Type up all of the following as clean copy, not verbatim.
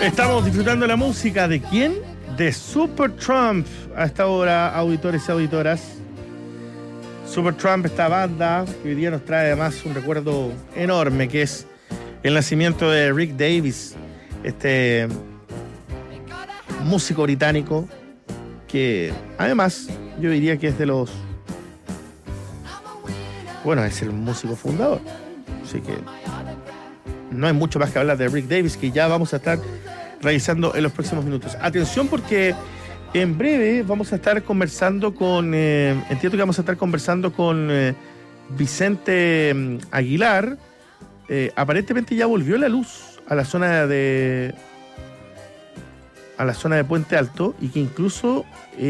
Estamos disfrutando la música ¿de quién? De Supertramp. A esta hora, auditores y auditoras. Supertramp, esta banda que hoy día nos trae además un recuerdo enorme, que es el nacimiento de Rick Davies, este músico británico que además yo diría que es de los... Bueno, es el músico fundador. Así que no hay mucho más que hablar de Rick Davies, que ya vamos a estar revisando en los próximos minutos. Atención, porque en breve vamos a estar conversando con... entiendo que vamos a estar conversando con Vicente Aguilar. Aparentemente ya volvió la luz a la zona de Puente Alto, y que incluso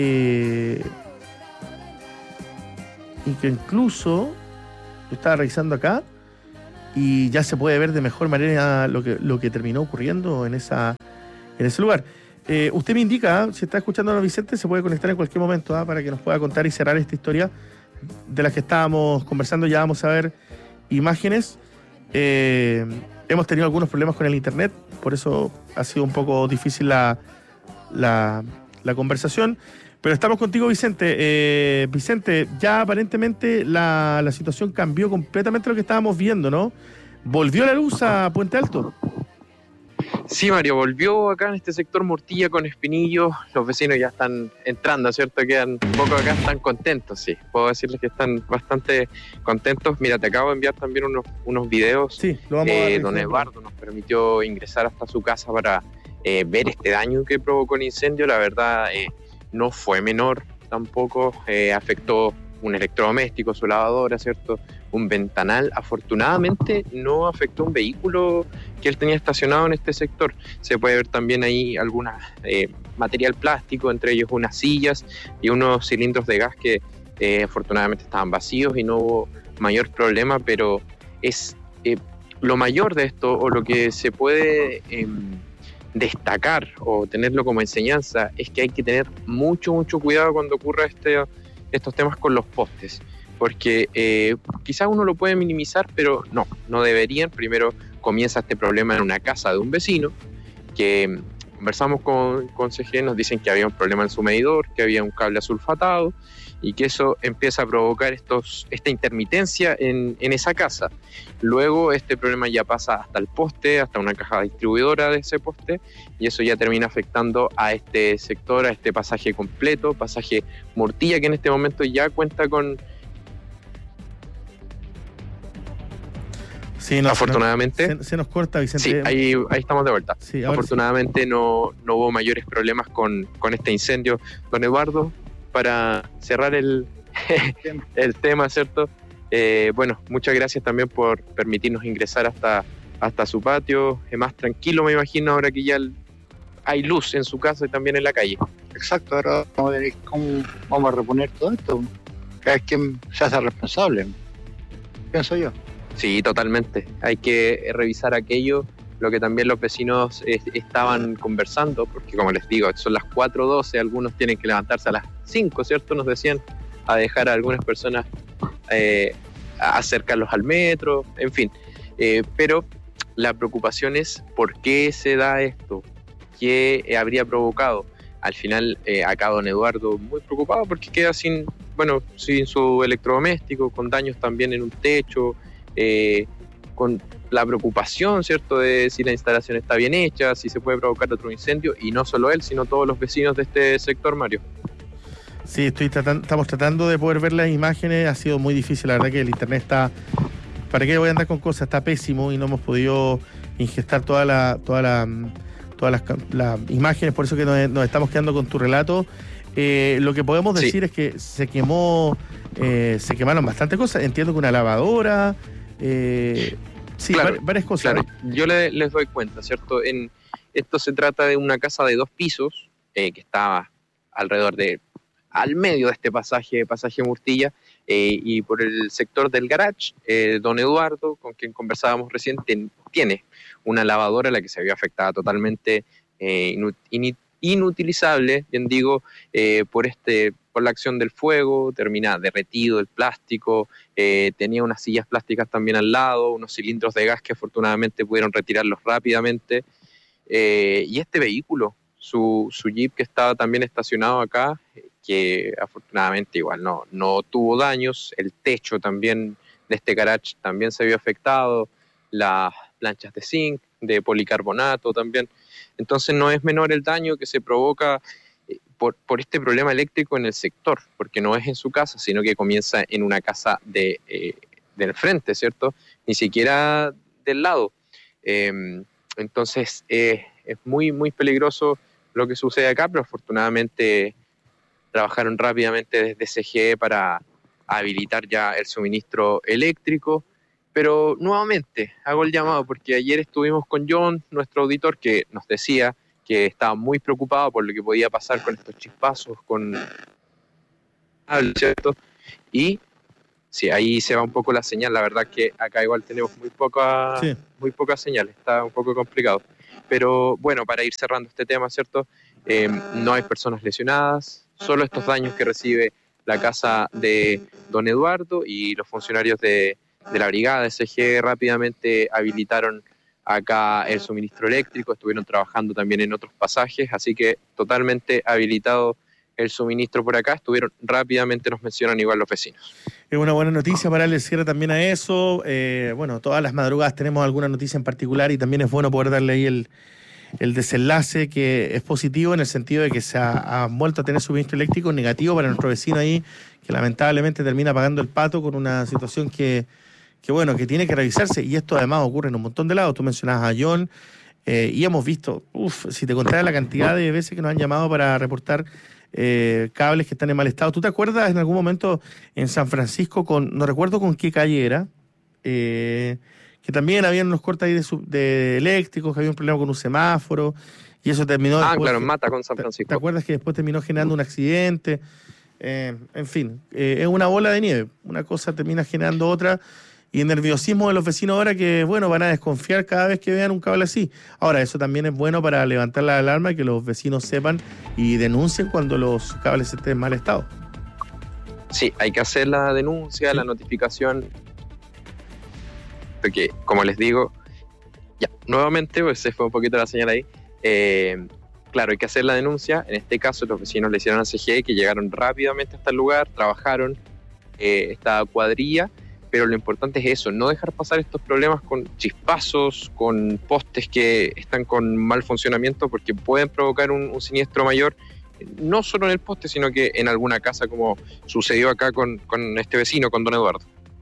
yo estaba revisando acá y ya se puede ver de mejor manera lo que terminó ocurriendo en ese lugar. Usted me indica, si está escuchando a Vicente, se puede conectar en cualquier momento para que nos pueda contar y cerrar esta historia de la que estábamos conversando. Ya vamos a ver imágenes. Hemos tenido algunos problemas con el internet, por eso ha sido un poco difícil la conversación. Pero estamos contigo, Vicente. Vicente, ya aparentemente la situación cambió completamente lo que estábamos viendo, ¿no? ¿Volvió la luz a Puente Alto? Sí, Mario, volvió acá en este sector Mortilla con Espinillo. Los vecinos ya están entrando, ¿cierto? Quedan un poco acá, están contentos, sí. Puedo decirles que están bastante contentos. Mira, te acabo de enviar también unos videos. Sí, lo vamos a ver. Don Eduardo nos permitió ingresar hasta su casa para ver este daño que provocó el incendio. La verdad, no fue menor tampoco. Afectó un electrodoméstico, su lavadora, ¿cierto? Un ventanal. Afortunadamente no afectó un vehículo que él tenía estacionado en este sector. Se puede ver también ahí alguna material plástico, entre ellos unas sillas y unos cilindros de gas que afortunadamente estaban vacíos y no hubo mayor problema, pero es lo mayor de esto, o lo que se puede destacar o tenerlo como enseñanza, es que hay que tener mucho cuidado cuando ocurra estos temas con los postes, porque quizás uno lo puede minimizar, pero no deberían. Primero comienza este problema en una casa de un vecino, que conversamos con CGE, nos dicen que había un problema en su medidor, que había un cable asulfatado, y que eso empieza a provocar esta intermitencia en esa casa. Luego este problema ya pasa hasta el poste, hasta una caja distribuidora de ese poste, y eso ya termina afectando a este sector, a este pasaje completo, pasaje Mortilla, que en este momento ya cuenta con... Sí, afortunadamente se nos corta, Vicente. Sí, ahí estamos de vuelta. Sí, afortunadamente sí. No hubo mayores problemas con este incendio. Don Eduardo, para cerrar el tema, ¿cierto? Bueno, muchas gracias también por permitirnos ingresar hasta su patio. Es más tranquilo, me imagino, ahora que ya hay luz en su casa y también en la calle. Exacto, ahora vamos a ver cómo vamos a reponer todo esto. Cada vez que se hace responsable, pienso yo. Sí, totalmente. Hay que revisar aquello, lo que también los vecinos estaban conversando, porque como les digo, son las 4:12, algunos tienen que levantarse a las 5, ¿cierto? Nos decían, a dejar a algunas personas, a acercarlos al metro, en fin. Pero la preocupación es por qué se da esto, qué habría provocado. Al final, acá don Eduardo muy preocupado porque queda sin su electrodoméstico, con daños también en un techo, con la preocupación, ¿cierto?, de si la instalación está bien hecha, si se puede provocar otro incendio, y no solo él, sino todos los vecinos de este sector, Mario. Sí, estamos tratando de poder ver las imágenes. Ha sido muy difícil, la verdad que el internet está... ¿Para qué voy a andar con cosas? Está pésimo y no hemos podido ingestar todas las imágenes, por eso que nos estamos quedando con tu relato. Lo que podemos decir es que se quemaron bastantes cosas. Entiendo que una lavadora... sí, claro, varias cosas. Claro, yo les doy cuenta, ¿cierto? Esto se trata de una casa de 2 pisos que estaba al medio de este pasaje Mortilla, y por el sector del garage, don Eduardo, con quien conversábamos recién, tiene una lavadora, la que se había afectada totalmente, inutilizable, bien digo, por la acción del fuego. Termina derretido el plástico. Tenía unas sillas plásticas también al lado, unos cilindros de gas que afortunadamente pudieron retirarlos rápidamente. Y este vehículo, su Jeep que estaba también estacionado acá, que afortunadamente igual no tuvo daños, el techo también de este garage también se vio afectado, las planchas de zinc, de policarbonato también. Entonces no es menor el daño que se provoca por este problema eléctrico en el sector, porque no es en su casa, sino que comienza en una casa del frente, ¿cierto? Ni siquiera del lado. Entonces es muy, muy peligroso lo que sucede acá, pero afortunadamente trabajaron rápidamente desde CGE para habilitar ya el suministro eléctrico. Pero nuevamente hago el llamado porque ayer estuvimos con John, nuestro auditor, que nos decía que estaba muy preocupado por lo que podía pasar con estos chispazos, ¿cierto? Y sí, ahí se va un poco la señal. La verdad que acá igual tenemos muy poca señal, está un poco complicado. Pero bueno, para ir cerrando este tema, ¿cierto? No hay personas lesionadas, solo estos daños que recibe la casa de don Eduardo, y los funcionarios de la brigada de CGE rápidamente habilitaron acá el suministro eléctrico, estuvieron trabajando también en otros pasajes, así que totalmente habilitado el suministro por acá, rápidamente nos mencionan igual los vecinos. Es una buena noticia para darle cierre también a eso. Bueno, todas las madrugadas tenemos alguna noticia en particular y también es bueno poder darle ahí el desenlace, que es positivo en el sentido de que se ha vuelto a tener suministro eléctrico, negativo para nuestro vecino ahí, que lamentablemente termina pagando el pato con una situación que tiene que revisarse, y esto además ocurre en un montón de lados. Tú mencionabas a John, y hemos visto, si te contara la cantidad de veces que nos han llamado para reportar cables que están en mal estado. ¿Tú te acuerdas en algún momento en San Francisco, no recuerdo con qué calle era, que también habían unos cortes ahí de eléctricos, que había un problema con un semáforo, y eso terminó... Claro, en Mata con San Francisco. ¿Te acuerdas que después terminó generando un accidente? En fin, es una bola de nieve, una cosa termina generando otra, y el nerviosismo de los vecinos ahora que, van a desconfiar cada vez que vean un cable así. Ahora, eso también es bueno para levantar la alarma y que los vecinos sepan y denuncien cuando los cables estén en mal estado. Sí, hay que hacer la denuncia, la notificación, porque, como les digo, ya, nuevamente, pues se fue un poquito la señal ahí, claro, hay que hacer la denuncia. En este caso, los vecinos le hicieron a CGE, que llegaron rápidamente hasta el lugar, trabajaron esta cuadrilla, pero lo importante es eso, no dejar pasar estos problemas con chispazos, con postes que están con mal funcionamiento, porque pueden provocar un siniestro mayor, no solo en el poste, sino que en alguna casa, como sucedió acá con este vecino, con don Eduardo.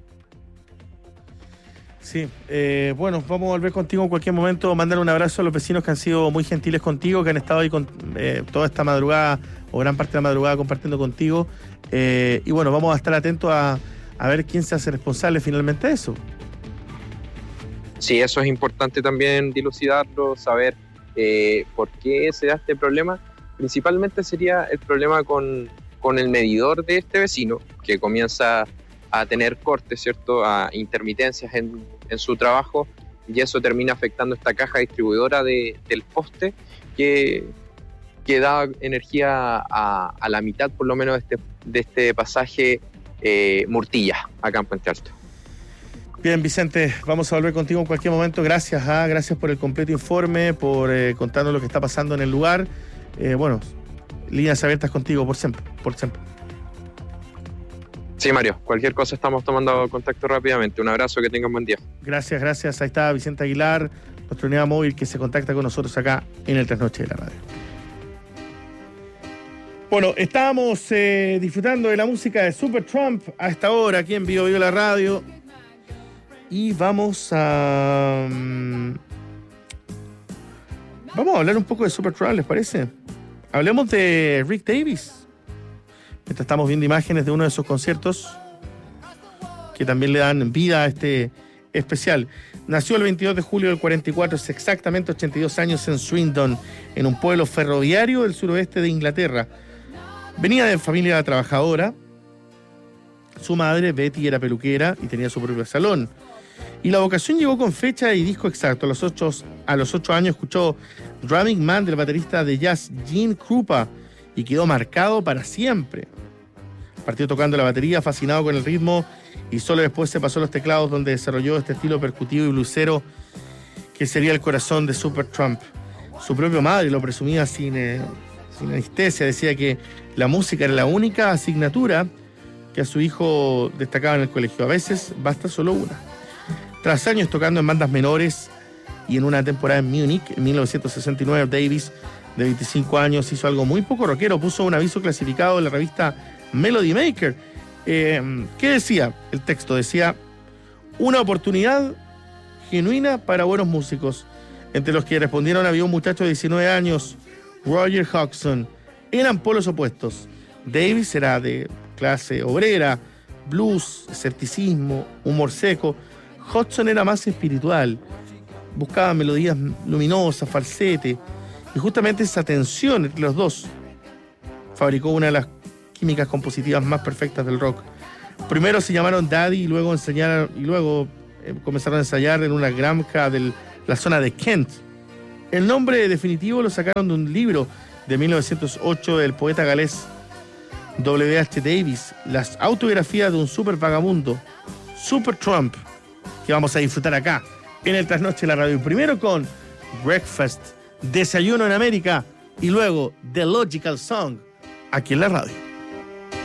Sí, vamos a volver contigo en cualquier momento, mandar un abrazo a los vecinos que han sido muy gentiles contigo, que han estado ahí con toda esta madrugada, o gran parte de la madrugada, compartiendo contigo, y vamos a estar atentos a ver quién se hace responsable finalmente de eso. Sí, eso es importante también dilucidarlo, saber por qué se da este problema. Principalmente sería el problema con el medidor de este vecino, que comienza a tener cortes, ¿cierto?, a intermitencias en su trabajo, y eso termina afectando esta caja distribuidora del poste, que da energía a la mitad, por lo menos, de este pasaje Murtilla, acá en Puente Alto. Bien, Vicente, vamos a volver contigo en cualquier momento. Gracias por el completo informe, por contarnos lo que está pasando en el lugar. Líneas abiertas contigo por siempre. Sí, Mario, cualquier cosa estamos tomando contacto rápidamente. Un abrazo, que tengan buen día. Gracias. Ahí está Vicente Aguilar, nuestra unidad móvil, que se contacta con nosotros acá en el Trasnoche de la Radio. Estábamos disfrutando de la música de Supertramp a esta hora aquí en Vivo la Radio, y vamos a hablar un poco de Supertramp, ¿les parece? Hablemos de Rick Davies, mientras estamos viendo imágenes de uno de sus conciertos que también le dan vida a este especial. Nació el 22 de julio del 44, es exactamente 82 años, en Swindon, en un pueblo ferroviario del suroeste de Inglaterra. Venía de familia trabajadora. Su madre, Betty, era peluquera y tenía su propio salón. Y la vocación llegó con fecha y disco exacto. A los 8 años escuchó Drumming Man del baterista de jazz Gene Krupa y quedó marcado para siempre. Partió tocando la batería, fascinado con el ritmo, y solo después se pasó a los teclados, donde desarrolló este estilo percutivo y blusero que sería el corazón de Supertramp. Su propia madre lo presumía sin anestesia. Decía que la música era la única asignatura que a su hijo destacaba en el colegio. A veces basta solo una. Tras años tocando en bandas menores y en una temporada en Múnich, en 1969, Davis, de 25 años, hizo algo muy poco rockero. Puso un aviso clasificado en la revista Melody Maker. ¿Qué decía? El texto decía: una oportunidad genuina para buenos músicos. Entre los que respondieron había un muchacho de 19 años, Roger Hodgson. Eran polos opuestos. Davis era de clase obrera, blues, escepticismo, humor seco. Hodgson era más espiritual. Buscaba melodías luminosas, falsete. Y justamente esa tensión entre los dos fabricó una de las químicas compositivas más perfectas del rock. Primero se llamaron Daddy y luego comenzaron a ensayar en una granja de la zona de Kent. El nombre definitivo lo sacaron de un libro de 1908 del poeta galés W.H. Davis, las autobiografías de un super vagabundo, Super Trump, que vamos a disfrutar acá en el Trasnoche de la Radio. Primero con Breakfast, Desayuno en América, y luego The Logical Song, aquí en la radio.